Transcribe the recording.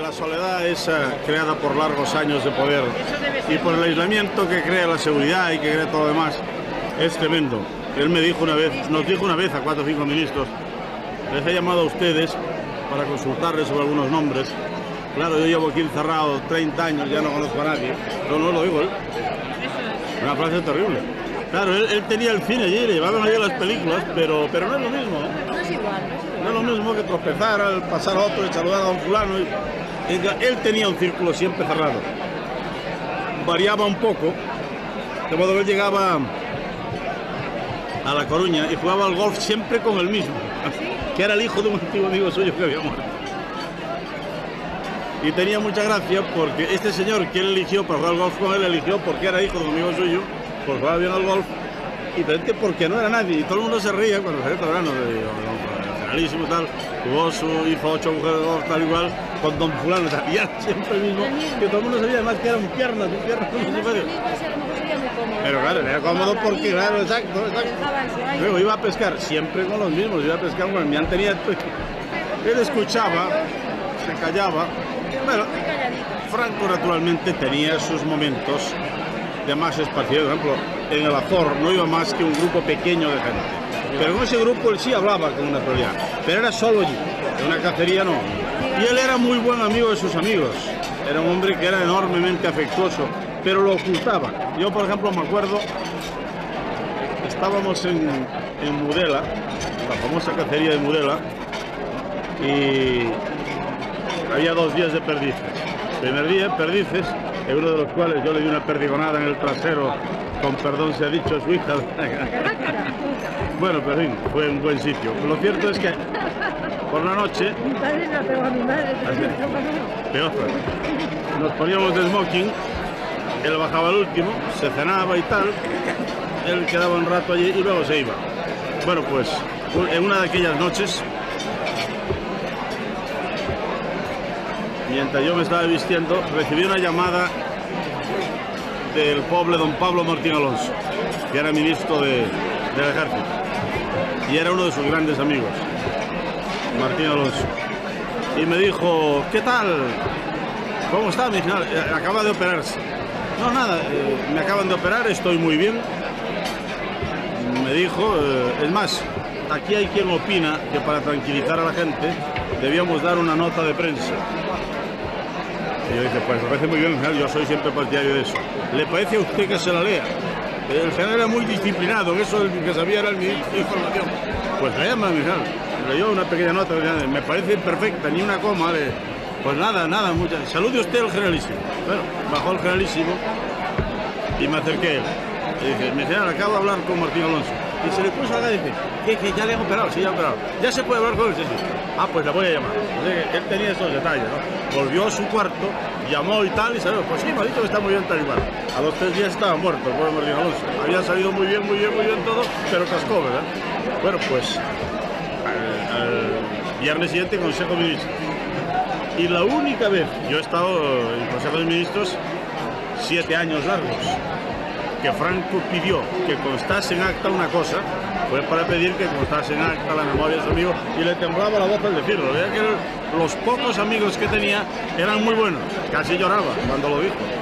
la soledad esa creada por largos años de poder y por el aislamiento que crea la seguridad y que crea todo lo demás es tremendo. Él me dijo una vez, nos dijo una vez a 4 o 5 ministros, les he llamado a ustedes para consultarles sobre algunos nombres. Claro, yo llevo aquí encerrado 30 años, ya no conozco a nadie. No lo digo él. Una frase terrible. Claro, él tenía el cine allí, le llevaban allí las películas, pero no es lo mismo. No es igual. No es lo mismo que tropezar al pasar a otro y saludar a un fulano. Él tenía un círculo siempre cerrado. Variaba un poco, de modo que él llegaba a La Coruña y jugaba al golf siempre con el mismo, que era el hijo de un antiguo amigo suyo que había muerto. Y tenía mucha gracia porque este señor que él eligió para jugar al golf con él, eligió porque era hijo de un amigo suyo, porque jugaba bien al golf, y frente porque no era nadie. Y todo el mundo se reía cuando salía verano, generalísimo tal, jugó su hijo 8 mujeres de golf tal igual, con don fulano, y era siempre el mismo, que todo el mundo sabía además que eran piernas. Pero claro, era cómodo porque, claro, exacto. Luego iba a pescar, siempre con los mismos, iba a pescar con el mío tenía. Él escuchaba, se callaba. Bueno, Franco naturalmente tenía sus momentos de más esparcido. Por ejemplo, en el Azor no iba más que un grupo pequeño de gente. Pero con ese grupo él sí hablaba con una naturalidad. Pero era solo allí, en una cacería no. Y él era muy buen amigo de sus amigos. Era un hombre que era enormemente afectuoso, pero lo ocultaba. Yo, por ejemplo, me acuerdo, estábamos en Mudela, la famosa cacería de Mudela, y había 2 días de perdices. Primer día, perdices, en uno de los cuales yo le di una perdigonada en el trasero, con perdón se ha dicho, a su hija. Bueno, pero en fin, fue un buen sitio. Lo cierto es que por la noche... Mi padre la pegó a mi madre. Peor. Nos poníamos de smoking, él bajaba al último, se cenaba y tal, él quedaba un rato allí y luego se iba. Bueno, pues en una de aquellas noches, mientras yo me estaba vistiendo, recibí una llamada del pobre don Pablo Martín Alonso, que era ministro del Ejército, y era uno de sus grandes amigos, Martín Alonso. Y me dijo, ¿qué tal? ¿Cómo está? Me dijo, acaba de operarse. No, nada, me acaban de operar, estoy muy bien. Me dijo, es más, aquí hay quien opina que para tranquilizar a la gente debíamos dar una nota de prensa. Y yo dije, pues me parece muy bien, yo soy siempre partidario de eso. ¿Le parece a usted que se la lea? El general era muy disciplinado, eso el que sabía era el ministro de Información. Pues léame, mi general. Leyó una pequeña nota, me parece perfecta, ni una coma. Pues nada, muchas. Salude usted al generalísimo. Bueno, bajó el generalísimo y me acerqué a él. Y dije, mi general, acabo de hablar con Martín Alonso. Y se le puso acá y dice, que ya le han operado, sí, ya han operado. ¿Ya se puede hablar con él? Sí. Ah, pues la voy a llamar. Entonces, él tenía esos detalles, ¿no? Volvió a su cuarto, llamó y tal, y salió. Pues sí, me ha dicho que está muy bien tal y cual. A los 3 días estaba muerto el pobre Martín Alonso. Había salido muy bien todo, pero cascó, ¿verdad? Bueno, pues al viernes siguiente Consejo de Ministros. Y la única vez, yo he estado en Consejo de Ministros 7 años largos, que Franco pidió que constase en acta una cosa, fue para pedir que constase en acta la memoria de su amigo, y le temblaba la voz al decirlo. Veía que los pocos amigos que tenía eran muy buenos, casi lloraba cuando lo dijo.